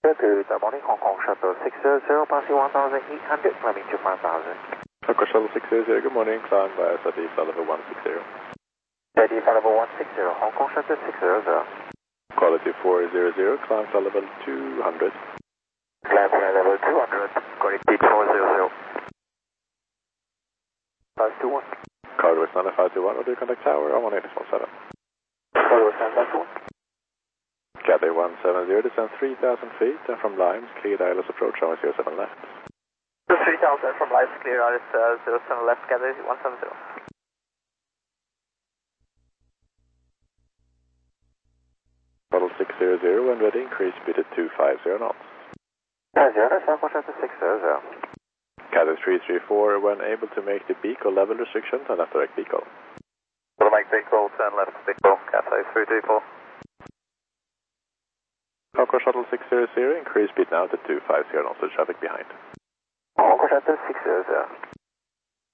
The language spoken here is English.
Good morning, Hong Kong Shuttle 600, passing 1,800, climbing to 5,000. Hong Kong Shuttle 600, good morning, climb by SRT flight level 160. SRT flight level 160, Hong Kong Shuttle 600. Quality 400, climb flight level 200. Climb flight level 200, quality 400. 521. Cargo is 9521, will do contact tower on 1817. Cargo is 9521. Cathay 170, descend 3,000 feet, and from Limes, clear ILS approach, runway 07 left. 3,000 from Limes, clear ILS 07 left, Cathay 170. Shuttle 600, when ready, increase speed to 250 knots. 0, Hong Kong Shuttle 600. Cathay 334, when able to make the beak or level restrictions, and left direct beak. Will make beak call, turn left beak call, Cathay 334. Hong Kong Shuttle 600, increase speed now to 250 knots to traffic behind. Hong Kong Shuttle 600.